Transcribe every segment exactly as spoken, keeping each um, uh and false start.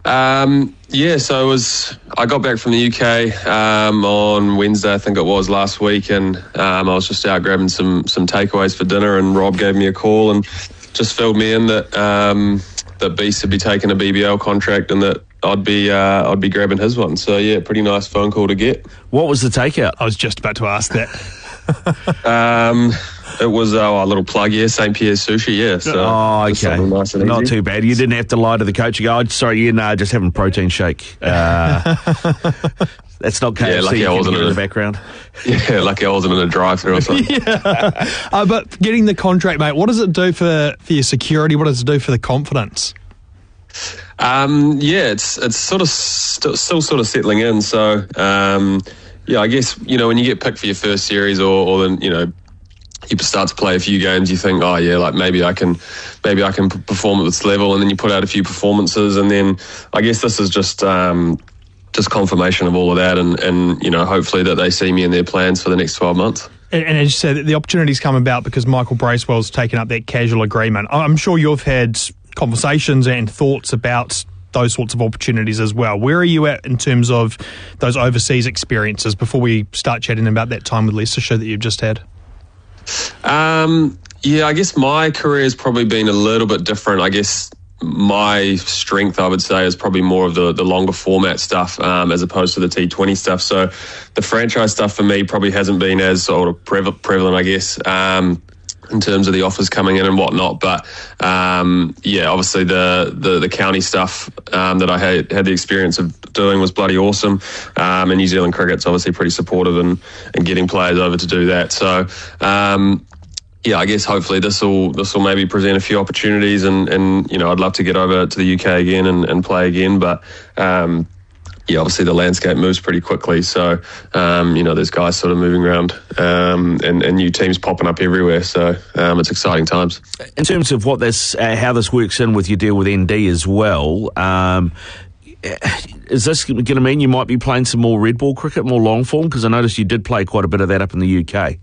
Um, yeah, so it was. I got back from the U K um, on Wednesday, I think it was last week, and um, I was just out grabbing some some takeaways for dinner, and Rob gave me a call and just filled me in that um, that Beast would be taking a B B L contract and that I'd be uh, I'd be grabbing his one. So yeah, pretty nice phone call to get. What was the takeout? I was just about to ask that. um, it was uh, a little plug, yeah, Saint Pierre's Sushi, yeah. So oh, okay, nice and not easy. too bad. You didn't have to lie to the coach. You go, oh, sorry, you know, just having a protein shake. Uh, that's not K F C. Yeah, lucky you I can wasn't hear in in the a- background. Yeah, lucky I wasn't in a drive-thru or something. yeah. uh, but getting the contract, mate, what does it do for, for your security? What does it do for the confidence? Um, yeah, it's it's sort of st- still sort of settling in. So, um, yeah, I guess, you know, when you get picked for your first series or, or then, you know, you start to play a few games, you think, oh yeah, like maybe I can, maybe I can p- perform at this level, and then you put out a few performances, and then I guess this is just um, just confirmation of all of that, and, and you know, hopefully that they see me in their plans for the next twelve months. And, and as you said, the opportunities come about because Michael Bracewell's taken up that casual agreement. I'm sure you've had conversations and thoughts about those sorts of opportunities as well. Where are you at in terms of those overseas experiences before we start chatting about that time with Leicestershire that you've just had? Um, yeah, I guess my career has probably been a little bit different. I guess my strength, I would say, is probably more of the, the longer format stuff um, as opposed to the T twenty stuff. So the franchise stuff for me probably hasn't been as sort of prevalent, prevalent I guess, um, in terms of the offers coming in and whatnot. But um, yeah, obviously the, the, the county stuff um, that I had, had the experience of doing was bloody awesome. Um, and New Zealand cricket's obviously pretty supportive in, in getting players over to do that. So um, yeah, I guess hopefully this will this will maybe present a few opportunities, and, and you know, I'd love to get over to the U K again and, and play again. But um, yeah, obviously the landscape moves pretty quickly. So, um, you know, there's guys sort of moving around um, and, and new teams popping up everywhere. So um, it's exciting times. In terms of what this, uh, how this works in with your deal with N D as well, um, is this going to mean you might be playing some more red ball cricket, more long form? Because I noticed you did play quite a bit of that up in the U K.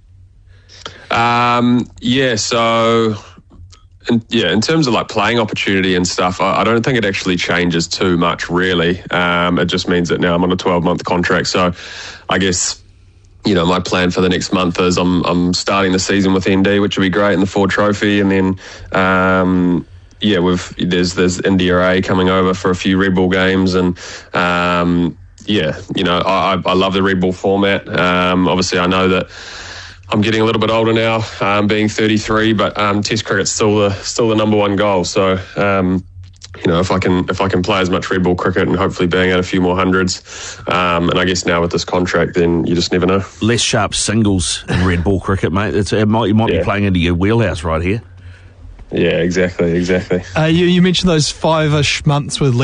Um, yeah, so... And yeah, in terms of like playing opportunity and stuff, I, I don't think it actually changes too much, really. Um, it just means that now I'm on a twelve-month contract. So I guess, you know, my plan for the next month is I'm I'm starting the season with N D, which will be great in the Ford Trophy, and then um, yeah, we've there's there's India A coming over for a few red ball games, and um, yeah, you know, I I love the red ball format. Um, obviously, I know that I'm getting a little bit older now, um, being thirty-three, but um, Test cricket's still the still the number one goal. So, um, you know, if I can if I can play as much red ball cricket and hopefully bang out a few more hundreds, um, and I guess now with this contract, then you just never know. Less sharp singles in red ball cricket, mate. It's, it might, you might yeah. be playing into your wheelhouse right here. Yeah, exactly, exactly. Uh, you, you mentioned those five-ish months with